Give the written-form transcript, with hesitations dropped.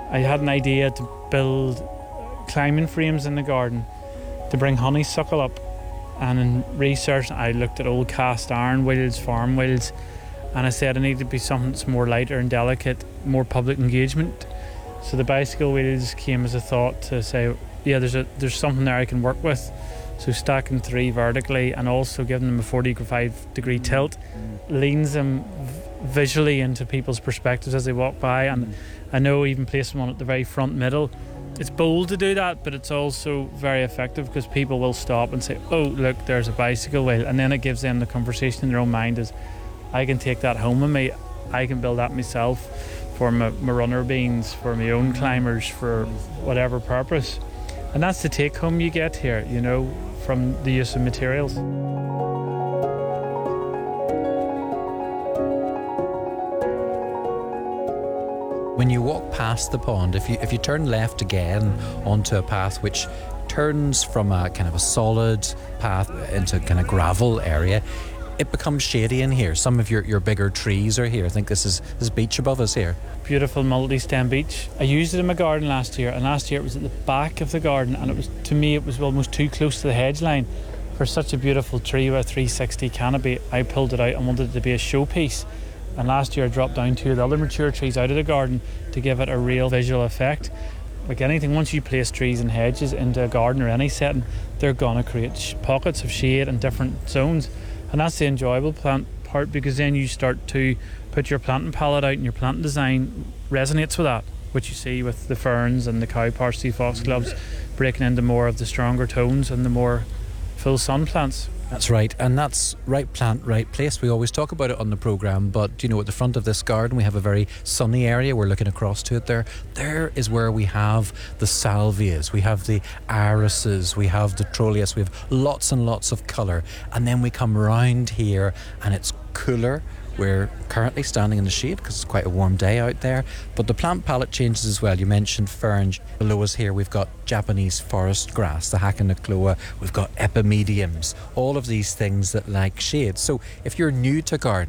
I had an idea to build climbing frames in the garden to bring honeysuckle up. And in research, I looked at old cast iron wheels, farm wheels, and I said I need to be something that's more lighter and delicate, more public engagement. So the bicycle wheels came as a thought to say, yeah, there's something there I can work with. So stacking 3 vertically and also giving them a 45-degree tilt leans them visually into people's perspectives as they walk by. And I know even placing one at the very front middle, it's bold to do that, but it's also very effective because people will stop and say, oh, look, there's a bicycle wheel. And then it gives them the conversation in their own mind is, I can take that home with me. I can build that myself for my runner beans, for my own climbers, for whatever purpose. And that's the take home you get here, you know, from the use of materials. When you walk past the pond, if you turn left again onto a path which turns from a kind of a solid path into kind of gravel area, it becomes shady in here. Some of your bigger trees are here. I think this is beach above us here. Beautiful multi-stem beech. I used it in my garden last year, and last year it was at the back of the garden, and to me it was almost too close to the hedge line. For such a beautiful tree with a 360 canopy, I pulled it out and wanted it to be a showpiece. And last year I dropped down 2 of the other mature trees out of the garden to give it a real visual effect. Like anything, once you place trees and hedges into a garden or any setting, they're going to create pockets of shade in different zones. And that's the enjoyable part, because then you start to put your planting palette out and your planting design resonates with that, which you see with the ferns and the cow parsley, foxgloves breaking into more of the stronger tones and the more full sun plants. That's right, and that's right plant, right place. We always talk about it on the programme, but you know, at the front of this garden we have a very sunny area. We're looking across to it there. There is where we have the salvias, we have the irises, we have the trollius, we have lots and lots of colour. And then we come round here and it's cooler. We're currently standing in the shade because it's quite a warm day out there, but the plant palette changes as well. You mentioned ferns. Below us here we've got Japanese forest grass, the Hackanackloa, we've got epimediums, all of these things that like shade. So if you're new to gardening,